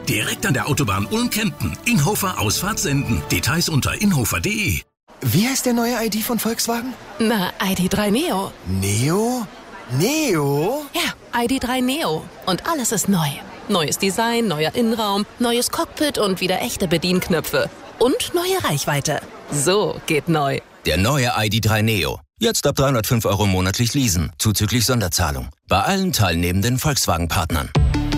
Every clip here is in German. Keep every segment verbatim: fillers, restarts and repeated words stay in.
Direkt an der Autobahn Ulm-Kempten. Inhofer Ausfahrt senden. Details unter inhofer punkt de. Wie heißt der neue I D von Volkswagen? Na, I D drei Neo. Neo? Neo? Ja, I D drei Neo. Und alles ist neu. Neues Design, neuer Innenraum, neues Cockpit und wieder echte Bedienknöpfe. Und neue Reichweite. So geht neu. Der neue I D drei Neo. Jetzt ab dreihundertfünf Euro monatlich leasen, zuzüglich Sonderzahlung. Bei allen teilnehmenden Volkswagen-Partnern.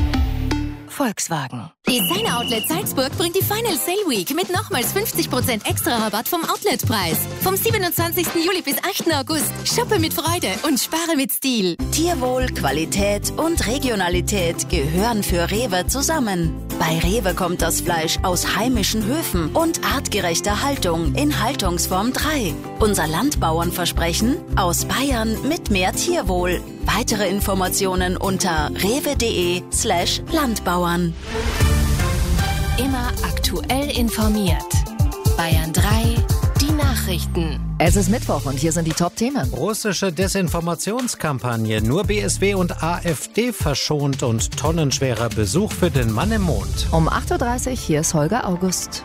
Volkswagen. Designer Outlet Salzburg bringt die Final Sale Week mit nochmals fünfzig Prozent extra Rabatt vom Outletpreis. Vom siebenundzwanzigsten Juli bis achten August. Shoppe mit Freude und spare mit Stil. Tierwohl, Qualität und Regionalität gehören für Rewe zusammen. Bei Rewe kommt das Fleisch aus heimischen Höfen und artgerechter Haltung in Haltungsform drei. Unser Landbauernversprechen: aus Bayern mit mehr Tierwohl. Weitere Informationen unter rewe.de slash Landbauern. Immer aktuell informiert. Bayern drei, die Nachrichten. Es ist Mittwoch und hier sind die Top-Themen. Russische Desinformationskampagne, nur B S W und AfD verschont und tonnenschwerer Besuch für den Mann im Mond. Um acht Uhr dreißig, hier ist Holger August.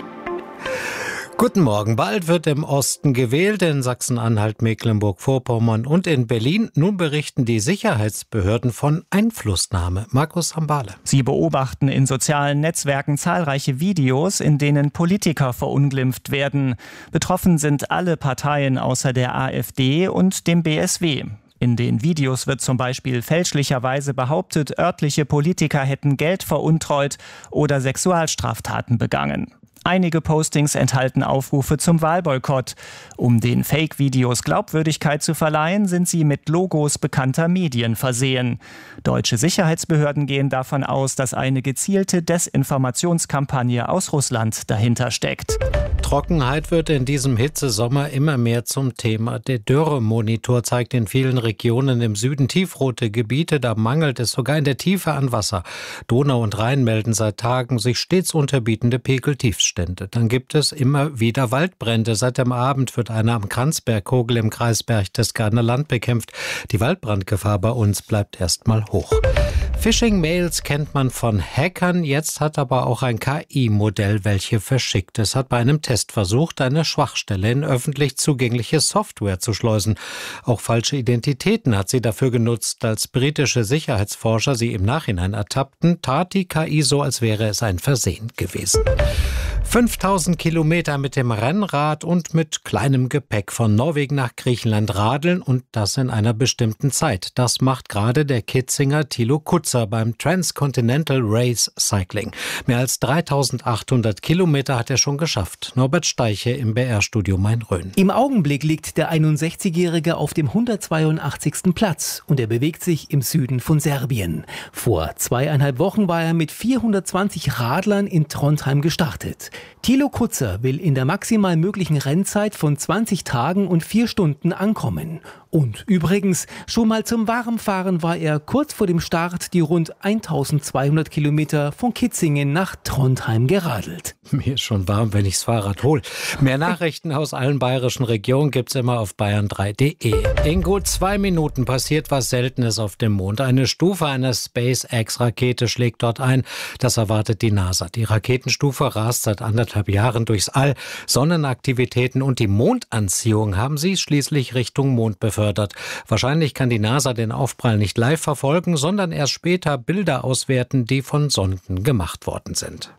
Guten Morgen. Bald wird im Osten gewählt, in Sachsen-Anhalt, Mecklenburg-Vorpommern und in Berlin. Nun berichten die Sicherheitsbehörden von Einflussnahme. Markus Hambale. Sie beobachten in sozialen Netzwerken zahlreiche Videos, in denen Politiker verunglimpft werden. Betroffen sind alle Parteien außer der AfD und dem B S W. In den Videos wird zum Beispiel fälschlicherweise behauptet, örtliche Politiker hätten Geld veruntreut oder Sexualstraftaten begangen. Einige Postings enthalten Aufrufe zum Wahlboykott. Um den Fake-Videos Glaubwürdigkeit zu verleihen, sind sie mit Logos bekannter Medien versehen. Deutsche Sicherheitsbehörden gehen davon aus, dass eine gezielte Desinformationskampagne aus Russland dahinter steckt. Trockenheit wird in diesem Hitzesommer immer mehr zum Thema. Der Dürremonitor zeigt in vielen Regionen im Süden tiefrote Gebiete. Da mangelt es sogar in der Tiefe an Wasser. Donau und Rhein melden seit Tagen sich stets unterbietende Pegeltiefstände. Dann gibt es immer wieder Waldbrände. Seit dem Abend wird einer am Kranzbergkogel im Kreis Berchtesgadener Land bekämpft. Die Waldbrandgefahr bei uns bleibt erstmal hoch. Phishing-Mails kennt man von Hackern. Jetzt hat aber auch ein K I-Modell welche verschickt. Es hat bei einem Test versucht, eine Schwachstelle in öffentlich zugängliche Software zu schleusen. Auch falsche Identitäten hat sie dafür genutzt. Als britische Sicherheitsforscher sie im Nachhinein ertappten, tat die K I so, als wäre es ein Versehen gewesen. fünftausend Kilometer mit dem Rennrad und mit kleinem Gepäck von Norwegen nach Griechenland radeln und das in einer bestimmten Zeit. Das macht gerade der Kitzinger Thilo Kutzer beim Transcontinental Race Cycling. Mehr als dreitausendachthundert Kilometer hat er schon geschafft. Norbert Steiche im B R-Studio Main-Rhön. Im Augenblick liegt der einundsechzigjährige auf dem hundertzweiundachtzigsten Platz und er bewegt sich im Süden von Serbien. Vor zweieinhalb Wochen war er mit vierhundertzwanzig Radlern in Trondheim gestartet. Thilo Kutzer will in der maximal möglichen Rennzeit von zwanzig Tagen und vier Stunden ankommen. Und übrigens, schon mal zum Warmfahren war er kurz vor dem Start die rund eintausendzweihundert Kilometer von Kitzingen nach Trondheim geradelt. Mir ist schon warm, wenn ich das Fahrrad hole. Mehr Nachrichten aus allen bayerischen Regionen gibt's immer auf bayern drei punkt de. In gut zwei Minuten passiert was Seltenes auf dem Mond. Eine Stufe einer SpaceX-Rakete schlägt dort ein. Das erwartet die NASA. Die Raketenstufe rast seit anderthalb Jahren durchs All. Sonnenaktivitäten und die Mondanziehung haben sie schließlich Richtung Mond befördert. Wahrscheinlich kann die NASA den Aufprall nicht live verfolgen, sondern erst später Bilder auswerten, die von Sonden gemacht worden sind.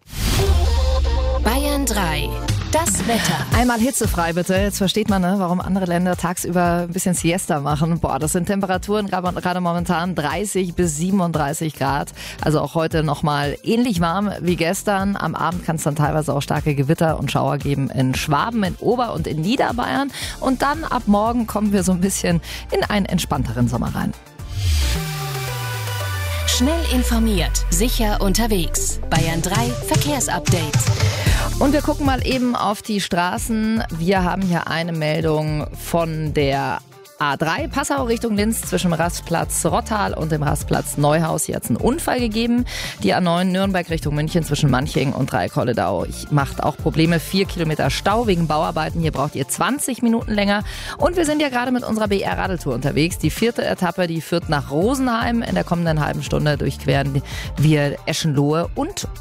Bayern drei. Das Wetter. Einmal hitzefrei bitte. Jetzt versteht man, ne, warum andere Länder tagsüber ein bisschen Siesta machen. Boah, das sind Temperaturen gerade momentan dreißig bis siebenunddreißig Grad. Also auch heute nochmal ähnlich warm wie gestern. Am Abend kann es dann teilweise auch starke Gewitter und Schauer geben in Schwaben, in Ober- und in Niederbayern. Und dann ab morgen kommen wir so ein bisschen in einen entspannteren Sommer rein. Schnell informiert, sicher unterwegs. Bayern drei Verkehrsupdate. Und wir gucken mal eben auf die Straßen. Wir haben hier eine Meldung von der A drei, Passau Richtung Linz, zwischen dem Rastplatz Rottal und dem Rastplatz Neuhaus. Hier hat es einen Unfall gegeben. Die A neun Nürnberg Richtung München zwischen Manching und Dreikolledau macht auch Probleme. Vier Kilometer Stau wegen Bauarbeiten. Hier braucht ihr zwanzig Minuten länger. Und wir sind ja gerade mit unserer B R-Radeltour unterwegs. Die vierte Etappe, die führt nach Rosenheim. In der kommenden halben Stunde durchqueren wir Eschenlohe und